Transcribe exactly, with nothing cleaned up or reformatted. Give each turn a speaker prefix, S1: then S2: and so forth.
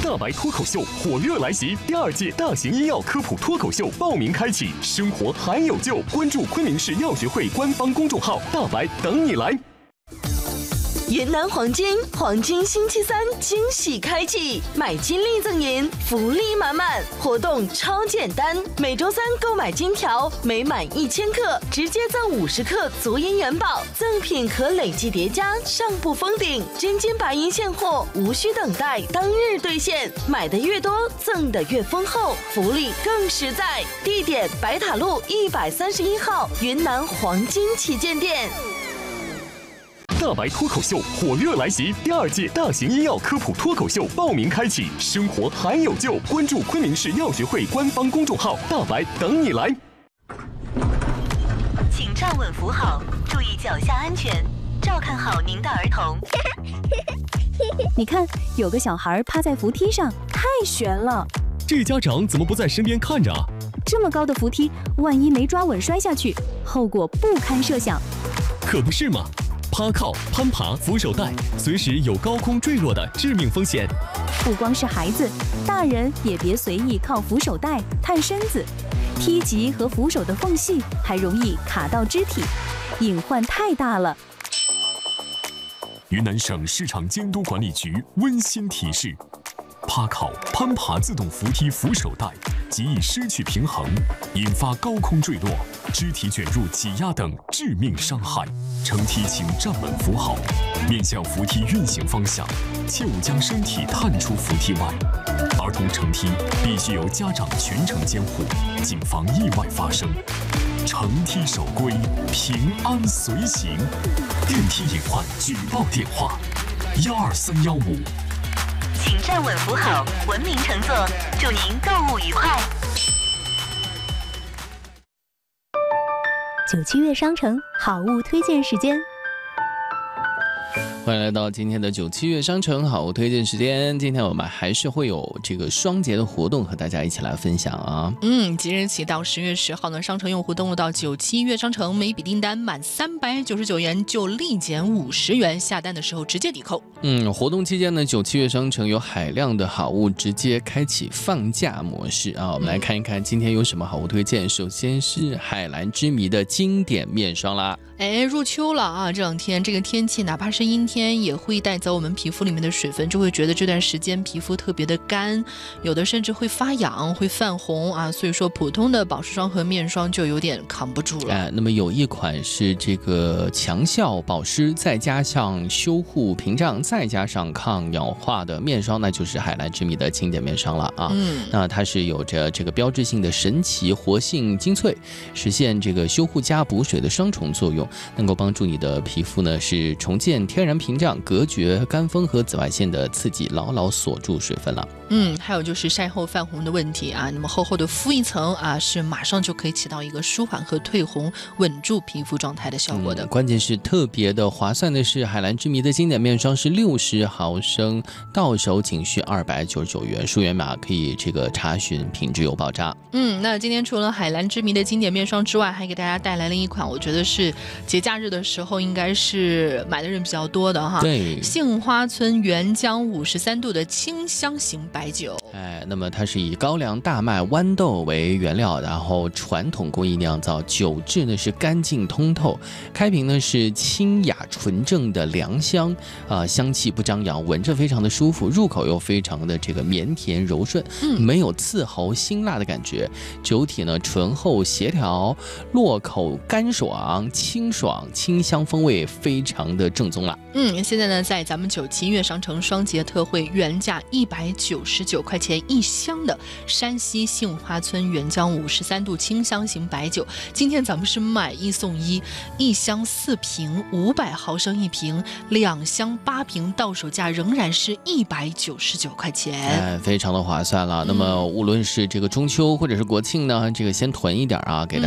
S1: 大白脱口秀火热来袭，第二届大型医药科普脱口秀报名开启，生活还有救！关注昆明市药学会官方公众号，大白等你来。
S2: 云南黄金黄金星期三惊喜开启，买金立赠银，福利满满，活动超简单，每周三购买金条，每满一千克直接赠五十克足银元宝，赠品可累计叠加，上不封顶，真金白银现货，无需等待，当日兑现，买的越多，赠的越丰厚，福利更实在。地点：白塔路一百三十一号云南黄金旗舰店。
S1: 大白脱口秀火热来袭，第二届大型医药科普脱口秀报名开启，生活还有救！关注昆明市药学会官方公众号，大白等你来。
S3: 请站稳扶好，注意脚下安全，照看好您的儿童。
S4: 你看，有个小孩趴在扶梯上，太悬了。
S5: 这家长怎么不在身边看着啊？
S4: 这么高的扶梯，万一没抓稳摔下去，后果不堪设想。
S5: 可不是嘛！趴靠、攀爬、扶手带，随时有高空坠落的致命风险。
S4: 不光是孩子，大人也别随意靠扶手带探身子，梯级和扶手的缝隙还容易卡到肢体，隐患太大了。
S5: 云南省市场监督管理局温馨提示：趴靠、攀爬自动扶梯扶手带极易失去平衡，引发高空坠落、肢体卷入挤压等致命伤害。乘梯请站稳扶好，面向扶梯运行方向，切勿将身体探出扶梯外。儿童乘梯必须由家长全程监护，谨防意外发生。乘梯守规，平安随行。电梯隐患举报电话：幺二三幺五。
S3: 请站稳扶好，文明乘坐，祝您购物愉快。
S4: 九七月商城好物推荐时间。
S6: 欢迎来到今天的九七月商城好物推荐时间。今天我们还是会有这个双节的活动和大家一起来分享啊。
S7: 嗯，即日起到十月十号呢，商城用户登录到九七月商城，每笔订单满三百九十九元就立减五十元，下单的时候直接抵扣。
S6: 嗯，活动期间呢，九七月商城有海量的好物直接开启放假模式啊。我们来看一看今天有什么好物推荐。首先是海蓝之谜的经典面霜啦。
S7: 哎，入秋了啊，这两天这个天气哪怕是阴天也会带走我们皮肤里面的水分，就会觉得这段时间皮肤特别的干，有的甚至会发痒会泛红啊，所以说普通的保湿霜和面霜就有点扛不住了。
S6: 哎，那么有一款是这个强效保湿再加上修护屏障再加上抗氧化的面霜，那就是海蓝之谜的经典面霜了啊。嗯，那它是有着这个标志性的神奇活性精粹，实现这个修护加补水的双重作用，能够帮助你的皮肤呢是重建天然屏障，隔绝干风和紫外线的刺激，牢牢锁住水分了。
S7: 嗯，还有就是晒后泛红的问题啊，那么厚厚的敷一层啊，是马上就可以起到一个舒缓和退红、稳住皮肤状态的效果的。
S6: 嗯、关键是特别的划算的是，海蓝之谜的经典面霜是六十毫升，到手仅需二百九十九元，数源码可以这个查询，品质有保障。
S7: 嗯，那今天除了海蓝之谜的经典面霜之外，还给大家带来了一款，我觉得是节假日的时候应该是买的人比较多的哈。
S6: 对，
S7: 杏花村原浆五十三度的清香型白酒。
S6: 哎，那么它是以高粱、大麦、豌豆为原料，然后传统工艺酿造，酒质呢是干净通透，开瓶呢是清雅纯正的良香啊、呃，香气不张扬，闻着非常的舒服，入口又非常的这个绵甜柔顺，嗯，没有刺喉辛辣的感觉，酒体呢醇厚协调，落口干爽清爽，清香风味非常的正宗了。
S7: 嗯，现在呢在咱们九七月商城双节特惠，原价一百九十九块钱一箱的山西杏花村原浆五十三度清香型白酒，今天咱们是买一送一，一箱四瓶五百毫升一瓶，两箱八瓶，到手价仍然是一百九十九块钱，
S6: 哎，非常的划算了。那么无论是这个中秋或者是国庆呢，这个先囤一点啊，给大家